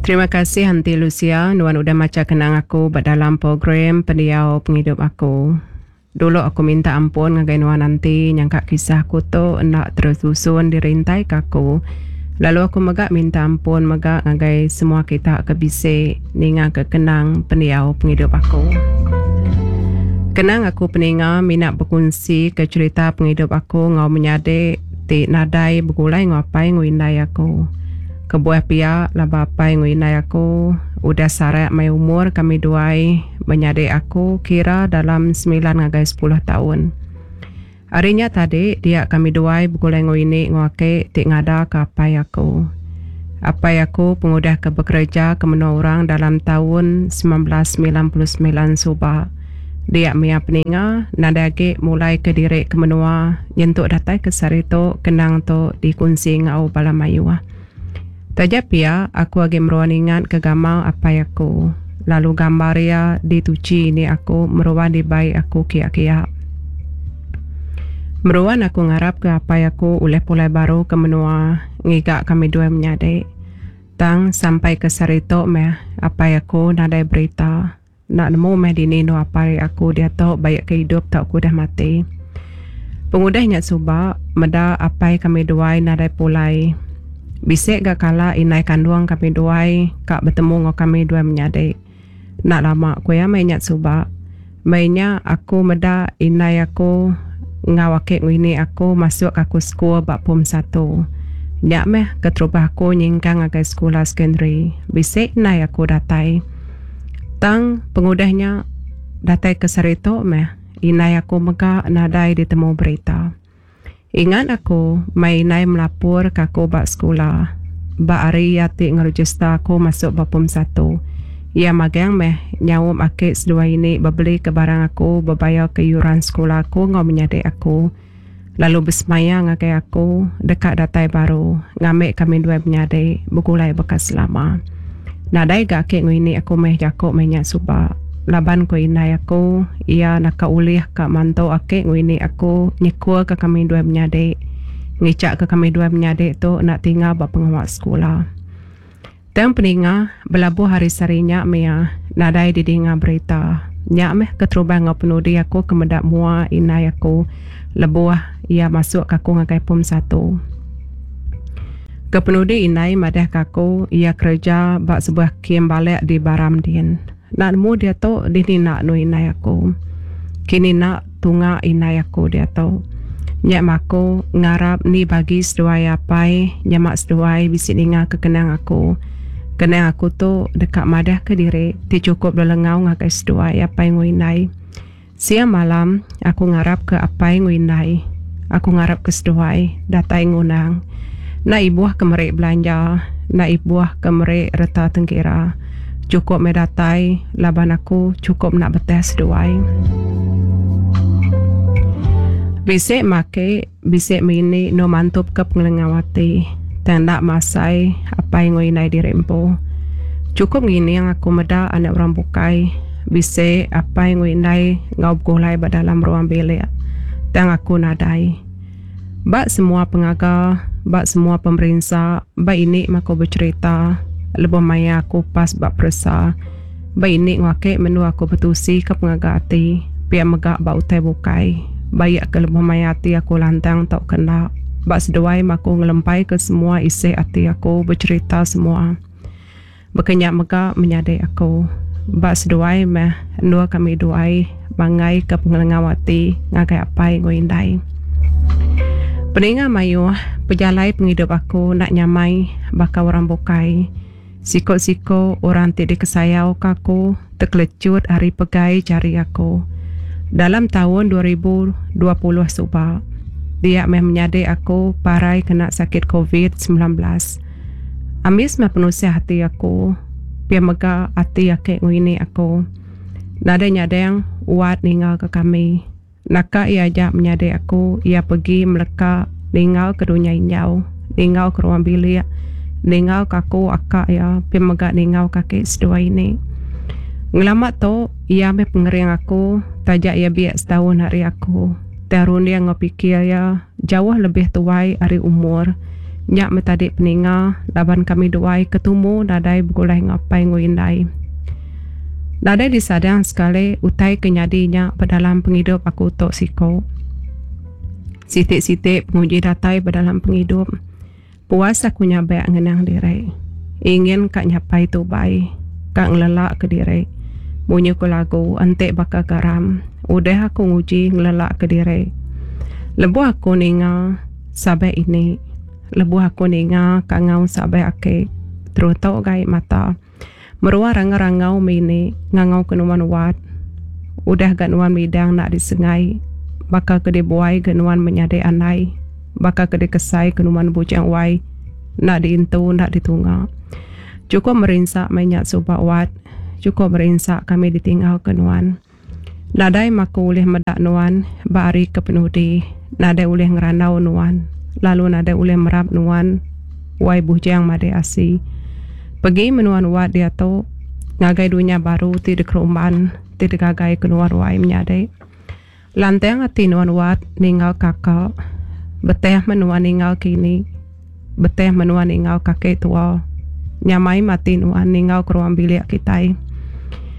Terima kasih Hanti Lucia, Nuan udah macam kenang aku dalam program pendiau penghidup aku. Dulu aku minta ampun ngagai Nuan nanti nyangka kisah aku tu nak terus susun dirintai kaku. Lalu aku megak minta ampun megak ngagai semua kita kebisik ninga kekenang pendiau penghidup aku. Kenang aku peninga minat berkongsi ke cerita penghidup aku ngau menyadik ti nadai begulai ngapai nguindai aku. Kebuah pia laba apai nguindai aku udah sarak mai umur kami duai menyadik aku kira dalam 9-10 tahun. Harinya tadi dia kami duai begulai nguini nguake ti ngada ke apai aku. Apai aku pengudah ke bekerja ke menua orang dalam tahun 1999 subak. Dia mia peninga nadage mulai ke diri ke menua nyentuk datai ke sarito kenang to dikunci ngau balamayua. Tajap ya aku agi meruan ingat ke gamau apai aku. Lalu gambar ya dituci ini aku meruan di bayi aku kia-kia. Meruan aku ngarap ke apai aku oleh pulai baru ke menua ngigak kami dua menyadik. Tang sampai ke sarito meh apai aku nadai berita. Nak nemu meh dinino apai aku dia tok bayak kehidup tak aku dah mati. Pengudahnya subak meda apai kami duai nadai pulai. Bisik gak kala inai kanduang kami duai kak bertemu ngau kami duai menyadik. Nak lama aku ya mainyak subak. Mainnya aku meda inai aku ngawake ngini aku masuk aku sekolah bak pom 1. Nyak meh keterubah aku nyingkang agai sekolah secondary. Bisik inai aku datai. Tang pengudahnya datai ke sarito meh inai aku megak nadai ditemu berita. Ingat aku mai inai melapor ke aku bak sekolah. Bak hari yati ngerejista aku masuk bak pom 1. Ia magang meh nyawum akik sedua ini berbeli ke barang aku berbayar ke yuran sekolah aku ngau menyadik aku. Lalu bersemayang ngagai aku dekat datai baru ngamik kami dua menyadik bergulai bekas lama. Nadai gak akik ngini aku meh jakuk menyak subak. Laban ko inai aku, ia nak ulih kak mantau akik ngini aku nyekua ke kami dua menyadik. Ngicak ke kami dua menyadik tu nak tinggal bak pengawal sekolah. Tang peninga belabuh hari sarinya mea nadai didinga berita. Nyak meh keterubah ngau penudi aku kemedak mua inai aku lebuah ia masuk kaku ngagai pom 1. Kepenudi inai madah kaku ia kerja bak sebuah kiem balik di Baramdin. Nak nemu dia tu dini nak nu inai aku. Kini nak tunga inai aku dia tu. Nyak mako ngarap ni bagi seduai apai nyamak seduai bisi ninga kekenang aku. Kenang aku tu dekat madah ke diri ti cukup lelengau ngakai seduai apai nguinai. Siang malam aku ngarap ke apai nguinai. Aku ngarap ke seduai datai ngunang. Na ibuah kemerik belanja, na ibuah kemerik reta tengkira. Cukup medatai, laban aku cukup nak betes seduai. Bisik make, bisik mini no mantup ke pengelengawati. Tendak masai apa yang nguinai dirempo. Cukup gini yang aku meda anak orang bukai. Bisik apa yang nguinai ngau gulai dalam ruang bilik. Tang aku nadai. Bak semua pengaga, bak semua pemerintah, bak ini mako bercerita. Lebih maya aku pas bak persa. Bak ini ngake menu aku betusi ke pengaga hati. Pihak megak bak utai bukai. Bayak ke lebih maya hati aku lantang tak kena. Bak seduai aku ngelempai ke semua isi hati aku bercerita semua. Berkenyak megak menyadai aku. Bak seduai meh nua kami duai bangai ke pengelengawati ngagai apai ngoindai. Peninga mayu pejalai penghidup aku nak nyamai bakal orang bukai. Siko-siko orang tidak kesayau kaku terkelecut hari pegai cari aku. Dalam tahun 2020 subak, dia menyadik aku parai kena sakit COVID-19. Amis penusi hati aku, pia mega hati akik ngini aku. Nada nyadang uat ninggal ke kami. Naka ia ajak menyadik aku, ia pergi meleka ninggal ke dunia injau, ninggal ke ruang bilik. Ningau kaku akak ya pemegak ningau kakek sedua ini. Ngelamat tu ia me pengering aku tajak ia biak setahun hari aku. Tarun dia ngopikir ya jauh lebih tuai hari umur. Nyak metadi peninga laban kami duai ketemu nadai begulai ngapai nguindai. Nadai disadang sekali utai kenyadinya berdalam penghidup aku tok siko. Sitik-sitik penguji datai berdalam penghidup. Puas aku nyabai ngenang diri. Ingin kak nyapai tu bai. Kak ngelelak ke diri. Bunyi ku lagu antek bakal garam. Udah aku nguji ngelelak ke diri. Lebu aku ninga sabai ini. Lebu aku ninga kak ngau sabai ake. Terutau gai mata. Merua rangau-rangau mini ngangau kenuan wat. Udah ganuan midang nak disengai. Bakal kede buai ganuan menyadai anai. Bakal kede kesai kenuan bujang wai. Nak diintu, nak ditunga. Cukup merinsak menyak subak wat. Cukup merinsak kami ditinggal kenuan. Nadai maku ulih medak nuan. Bari kepenudi. Nadai ulih ngeranau nuan. Lalu nadai ulih merap nuan. Wai bujang madai asi. Pergi menuan wat dia tu. Ngagai dunia baru tidak keruman. Tidak gagai kenuan wai menyadai. Lantang hati nuan wat ninggal kakak. Beteh menuan ninggal kini. Beteh menuan ninggal kakek tua. Nyamai mati nuan ninggal ke ruang bilik kitai.